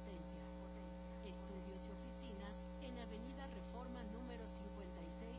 Potencia. Estudios y oficinas en Avenida Reforma número 56,